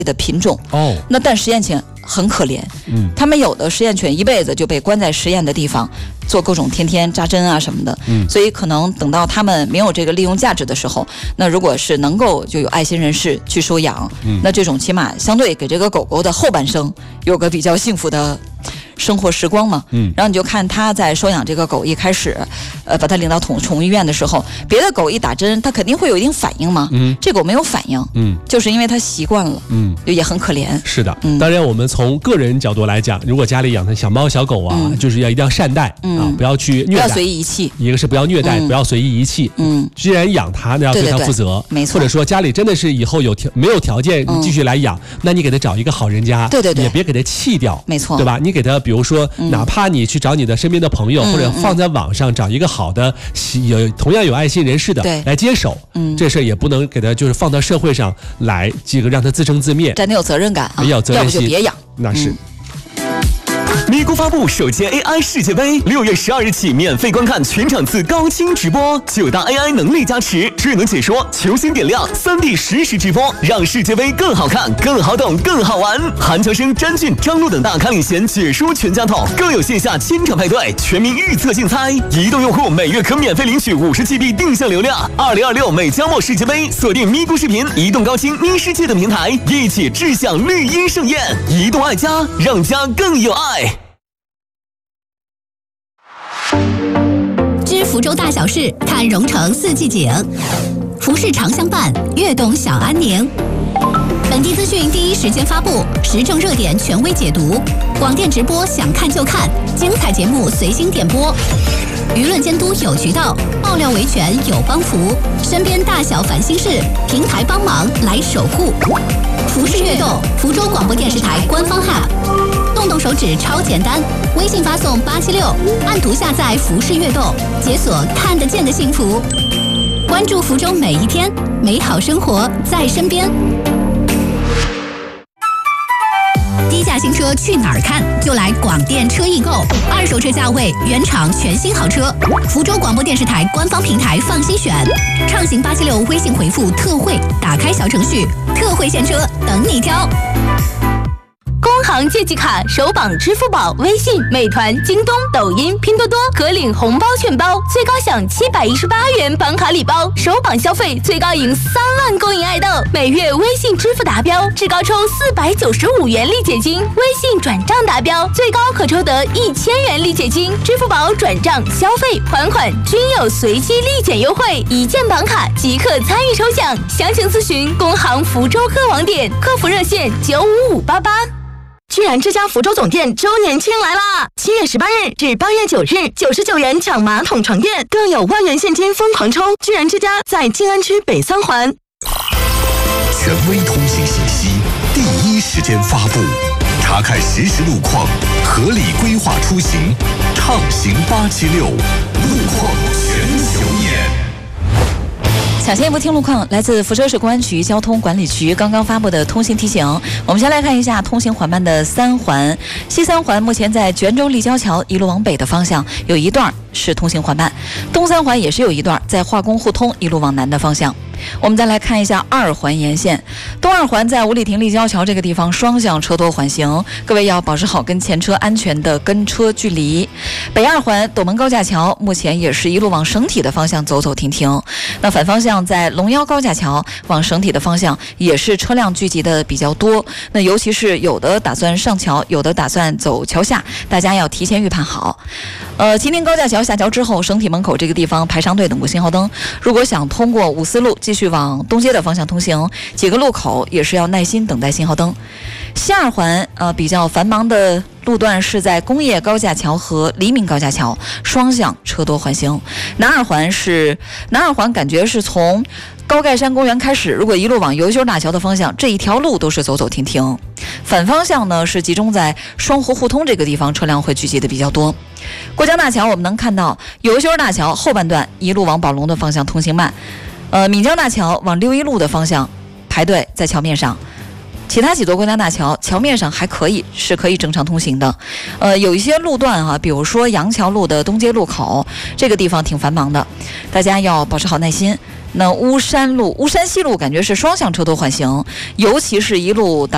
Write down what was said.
的品种哦。 那但实验犬很可怜，他们有的实验犬一辈子就被关在实验的地方，做各种天天扎针啊什么的，所以可能等到他们没有这个利用价值的时候，那如果是能够就有爱心人士去收养，那这种起码相对给这个狗狗的后半生有个比较幸福的生活时光嘛，然后你就看他在收养这个狗一开始，把它领到宠物医院的时候，别的狗一打针，它肯定会有一定反应嘛，这狗没有反应，就是因为它习惯了，就也很可怜。 是的，当然我们从个人角度来讲，如果家里养成小猫小狗啊，就是一定要善待啊，不要去虐待， 不要随意遗弃。 一个是不要虐待，不要随意遗弃。既然养它，那要对它负责， 没错。 或者说家里真的是以后没有条件继续来养，那你给它找一个好人家， 对， 也别给它弃掉， 没错， 对吧？你给它，比如说，哪怕你去找你的身边的朋友，或者放在网上找一个好的同样有爱心人士的来接手，这事也不能给它就是放到社会上来，这个让它自生自灭， 真的有责任感啊， 要有责任心， 要不就别养， 那是。 咪咕发布首届 AI 世界杯，6月12日起免费观看全场次高清直播，9大 AI 能力加持，智能解说，球星点亮，3D 实时直播，让世界杯更好看、更好懂、更好玩。韩乔生、詹俊、张璐等大咖领衔解说全家桶，更有线下千场派对、全民预测竞猜。移动用户每月可免费领取50GB 定向流量。2026美加墨世界杯，锁定咪咕视频、移动高清咪世界等平台，一起志向绿茵盛宴。移动爱家，让家更有爱。 知福州大小事，看蓉城四季景。服饰常相伴，悦动小安宁。本地资讯第一时间发布，时政热点权威解读，广电直播想看就看，精彩节目随心点播。舆论监督有渠道，爆料维权有帮扶，身边大小烦心事，平台帮忙来守护。服饰悦动，福州广播电视台官方 App， 动手指超简单，微信发送876，按图下载服饰悦动，解锁看得见的幸福。关注福州每一天，美好生活在身边。低价新车去哪儿看？就来广电车易购，二手车价位，原厂全新好车。福州广播电视台官方平台放心选，畅行876微信回复特惠，打开小程序，特惠现车等你挑。 工行借记卡首绑支付宝、微信、美团、京东、抖音、拼多多，可领红包券包，最高享718元绑卡礼包，首绑消费最高赢3万公银爱豆，每月微信支付达标，至高抽495元立减金，微信转账达标，最高可抽得1000元立减金，支付宝转账、消费、还款均有随机立减优惠，一键绑卡即可参与抽奖，详情咨询工行福州各网点，客服热线95588。 居然之家福州总店周年庆来啦！7月18日至8月9日，99元抢马桶床垫，更有万元现金疯狂抽！居然之家在静安区北3环。 权威通行信息，第一时间发布，查看实时路况，合理规划出行，畅行876，路况全球眼。 抢先一步听路况，来自福州市公安局交通管理局刚刚发布的通行提醒。我们先来看一下通行缓慢的3环。西3环目前在泉州立交桥一路往北的方向有一段是通行缓慢，东3环也是有一段在化工互通一路往南的方向。我们再来看一下2环沿线，东2环在五里亭立交桥这个地方双向车多缓行，各位要保持好跟前车安全的跟车距离。北2环斗门高架桥目前也是一路往省体的方向走走停停，那反方向在龙腰高架桥往省体的方向也是车辆聚集的比较多，那尤其是有的打算上桥，有的打算走桥下，大家要提前预判好。吉林高架桥下桥之后，省体门口这个地方排长队等过信号灯，如果想通过5四路继续往东街的方向通行，几个路口也是要耐心等待信号灯。西2环比较繁忙的路段是在工业高架桥和黎明高架桥，双向车多缓行。南2环感觉是从高盖山公园开始，如果一路往尤修大桥的方向，这一条路都是走走停停。反方向呢是集中在双湖互通这个地方，车辆会聚集的比较多。过江大桥我们能看到尤修大桥后半段一路往宝龙的方向通行慢，闽江大桥往6一路的方向排队在桥面上。其他几座过江大桥桥面上还可以正常通行的，有一些路段比如说杨桥路的东街路口这个地方挺繁忙的，大家要保持好耐心。那巫山西路感觉是双向车多缓行，尤其是一路